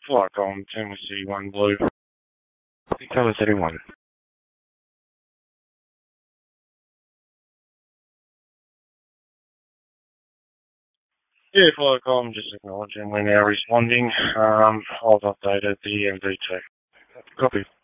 Flight Column 10 with C1 Blue. Cover 31. Yeah, Flight Column just acknowledging we're now responding. I've updated the MV2. Copy.